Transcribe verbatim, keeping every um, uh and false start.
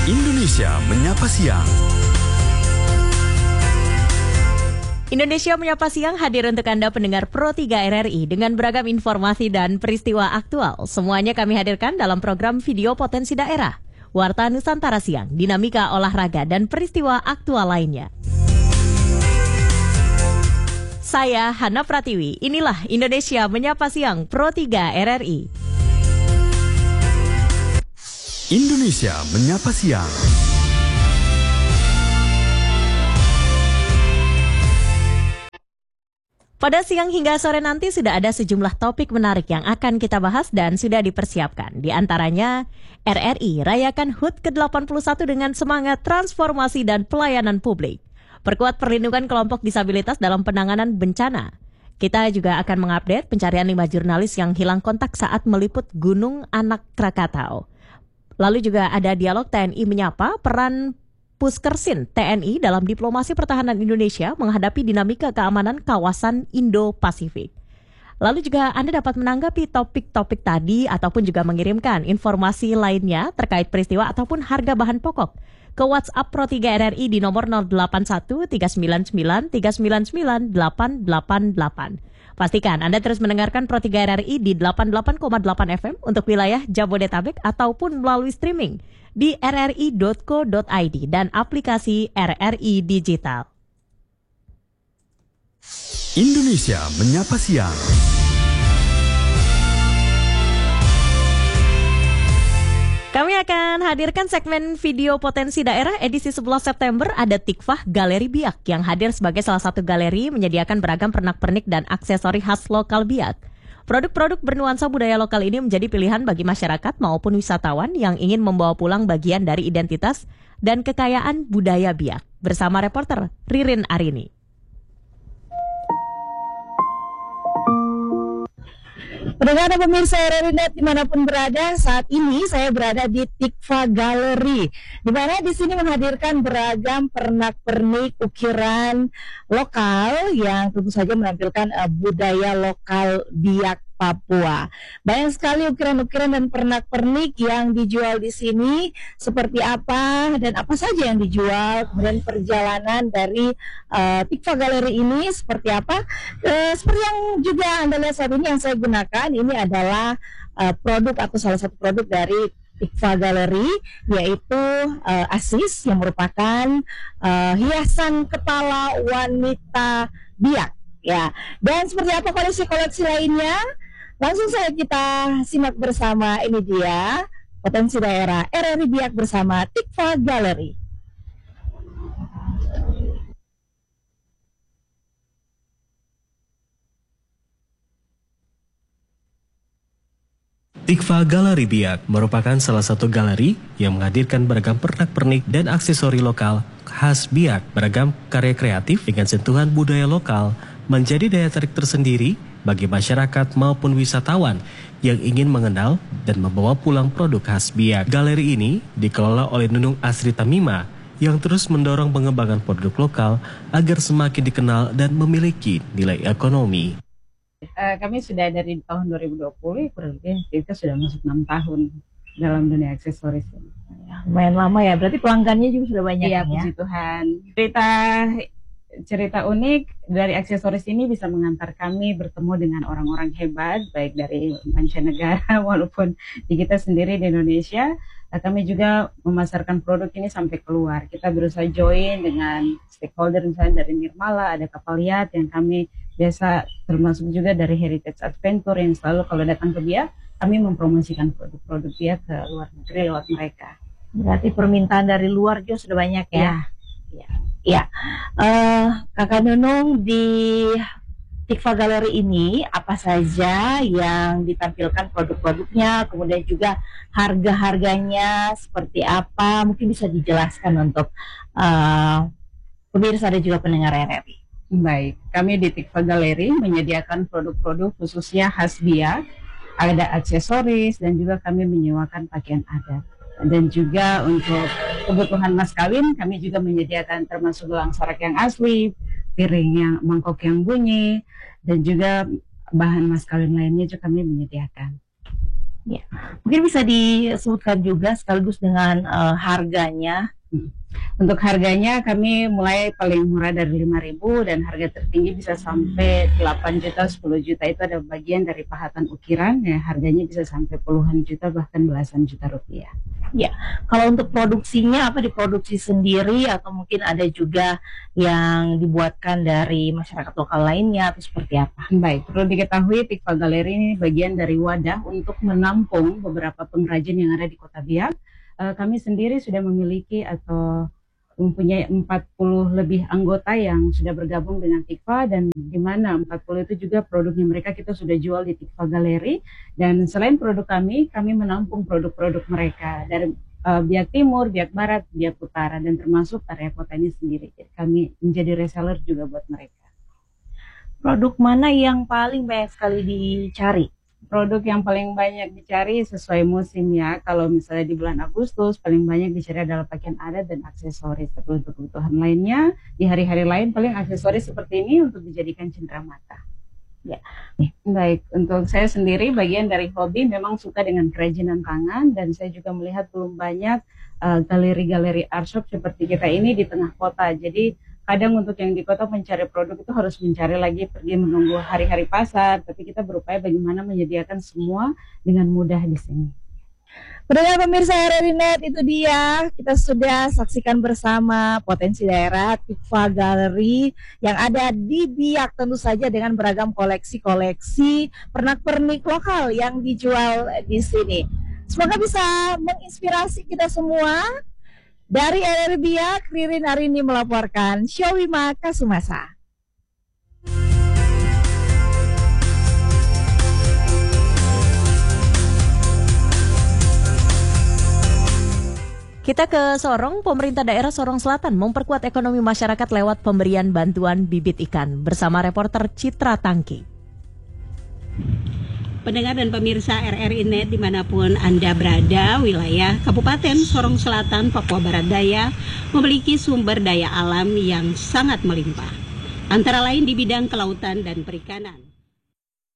Indonesia Menyapa Siang. Indonesia Menyapa Siang hadir untuk Anda pendengar Pro tiga R R I dengan beragam informasi dan peristiwa aktual. Semuanya kami hadirkan dalam program video potensi daerah, Warta Nusantara Siang, dinamika olahraga dan peristiwa aktual lainnya. Saya Hana Pratiwi, inilah Indonesia Menyapa Siang Pro tiga R R I. Indonesia Menyapa Siang. Pada siang hingga sore nanti sudah ada sejumlah topik menarik yang akan kita bahas dan sudah dipersiapkan. Di antaranya, R R I rayakan H U T ke delapan puluh satu dengan semangat transformasi dan pelayanan publik. Perkuat perlindungan kelompok disabilitas dalam penanganan bencana. Kita juga akan mengupdate pencarian lima jurnalis yang hilang kontak saat meliput Gunung Anak Krakatau. Lalu juga ada dialog T N I menyapa peran Puskersin T N I dalam diplomasi pertahanan Indonesia menghadapi dinamika keamanan kawasan Indo-Pasifik. Lalu juga Anda dapat menanggapi topik-topik tadi ataupun juga mengirimkan informasi lainnya terkait peristiwa ataupun harga bahan pokok ke WhatsApp Pro tiga R R I di nomor nol delapan satu tiga sembilan sembilan tiga sembilan sembilan delapan delapan delapan. Pastikan Anda terus mendengarkan Pro tiga R R I di delapan puluh delapan koma delapan F M untuk wilayah Jabodetabek ataupun melalui streaming di r r i dot co dot i d dan aplikasi R R I Digital. Indonesia Menyapa Siang. Kami akan hadirkan segmen video potensi daerah edisi sebelas September. Ada Tikfah Galeri Biak yang hadir sebagai salah satu galeri menyediakan beragam pernak-pernik dan aksesori khas lokal Biak. Produk-produk bernuansa budaya lokal ini menjadi pilihan bagi masyarakat maupun wisatawan yang ingin membawa pulang bagian dari identitas dan kekayaan budaya Biak. Bersama reporter Ririn Arini. Pendengar dan pemirsa R R I Net dimanapun berada, saat ini saya berada di Tikfah Galeri, di mana di sini menghadirkan beragam pernak-pernik ukiran lokal yang tentu saja menampilkan uh, budaya lokal Biak Papua. Banyak sekali ukiran-ukiran dan pernak-pernik yang dijual di sini. Seperti apa dan apa saja yang dijual, kemudian perjalanan dari uh, Tikfah Galeri ini seperti apa. Uh, seperti yang juga Anda lihat saat ini yang saya gunakan, ini adalah uh, produk atau salah satu produk dari Tikfah Galeri, yaitu uh, Asis yang merupakan uh, hiasan kepala wanita Biak. Ya, dan seperti apa koleksi-koleksi lainnya? Langsung saja kita simak bersama, ini dia potensi daerah R R I Biak bersama Tikfah Galeri. Tikfah Galeri Biak merupakan salah satu galeri yang menghadirkan beragam pernak-pernik dan aksesori lokal khas Biak. Beragam karya kreatif dengan sentuhan budaya lokal menjadi daya tarik tersendiri bagi masyarakat maupun wisatawan yang ingin mengenal dan membawa pulang produk khas Biak. Galeri ini dikelola oleh Nunung Asri Tamima yang terus mendorong pengembangan produk lokal agar semakin dikenal dan memiliki nilai ekonomi. Uh, kami sudah dari tahun dua ribu dua puluh, kurang lebih kita sudah masuk enam tahun dalam dunia aksesoris. Ya, lumayan lama ya, berarti pelanggannya juga sudah banyak. Iya, ya? puji Tuhan. Cerita cerita unik dari aksesoris ini bisa mengantar kami bertemu dengan orang-orang hebat, baik dari mancanegara walaupun di kita sendiri di Indonesia. Nah, kami juga memasarkan produk ini sampai keluar. Kita berusaha join dengan stakeholder, misalnya dari Nirmala, ada kapal yacht yang kami biasa, termasuk juga dari Heritage Adventure yang selalu kalau datang ke Biak, kami mempromosikan produk-produk Biak ke luar negeri lewat mereka. Berarti permintaan dari luar juga sudah banyak ya? Ya. Ya. Ya. Uh, Kakak Nunung, di Tikfah Galeri ini apa saja yang ditampilkan produk-produknya, kemudian juga harga-harganya seperti apa, mungkin bisa dijelaskan untuk uh, pemirsa dan juga pendengar R R I. Baik, kami di Tikfah Galeri menyediakan produk-produk khususnya khas Biak, ada aksesoris dan juga kami menyewakan pakaian adat. Dan juga untuk kebutuhan mas kawin kami juga menyediakan termasuk gelang sorak yang asli, piring yang mangkok yang bunyi, dan juga bahan mas kawin lainnya juga kami menyediakan. Ya, mungkin bisa disebutkan juga sekaligus dengan uh, harganya. Untuk harganya kami mulai paling murah dari lima ribu dan harga tertinggi bisa sampai delapan juta, sepuluh juta. Itu ada bagian dari pahatan ukiran ya, harganya bisa sampai puluhan juta bahkan belasan juta rupiah. Ya, kalau untuk produksinya apa diproduksi sendiri atau mungkin ada juga yang dibuatkan dari masyarakat lokal lainnya atau seperti apa? Baik, perlu diketahui Tikva Galeri ini bagian dari wadah untuk menampung beberapa pengrajin yang ada di Kota Biak. Uh, kami sendiri sudah memiliki atau mempunyai empat puluh lebih anggota yang sudah bergabung dengan Tikva, dan di mana empat puluh itu juga produknya mereka kita sudah jual di Tikva Galeri. Dan selain produk kami, kami menampung produk-produk mereka dari uh, Biak Timur, Biak Barat, Biak Utara, dan termasuk area kota ini sendiri. Jadi kami menjadi reseller juga buat mereka. Produk mana yang paling banyak sekali dicari? Produk yang paling banyak dicari sesuai musim ya. Kalau misalnya di bulan Agustus paling banyak dicari adalah pakaian adat dan aksesoris. Tapi untuk kebutuhan lainnya di hari-hari lain paling aksesoris seperti ini untuk dijadikan cendera mata. Ya, baik. Untuk saya sendiri bagian dari hobi memang suka dengan kerajinan tangan, dan saya juga melihat belum banyak uh, galeri-galeri art shop seperti kita ini di tengah kota. Jadi kadang untuk yang di kota mencari produk itu harus mencari lagi, pergi menunggu hari-hari pasar, tapi kita berupaya bagaimana menyediakan semua dengan mudah di sini. Pendengar pemirsa R R I Net, itu dia kita sudah saksikan bersama potensi daerah Tikva Galeri yang ada di Biak, tentu saja dengan beragam koleksi-koleksi pernak-pernik lokal yang dijual di sini. Semoga bisa menginspirasi kita semua. Dari R R I Biak, Ririn Arini melaporkan. Syawima Kasumasa. Kita ke Sorong. Pemerintah daerah Sorong Selatan memperkuat ekonomi masyarakat lewat pemberian bantuan bibit ikan. Bersama reporter Citra Tangki. Pendengar dan pemirsa R R I Net dimanapun Anda berada, wilayah Kabupaten Sorong Selatan, Papua Barat Daya memiliki sumber daya alam yang sangat melimpah, antara lain di bidang kelautan dan perikanan.